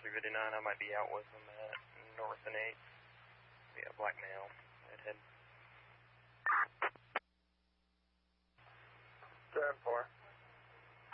359. I might be out with them at North and 8th. Yeah, black male. Redhead. 10-4.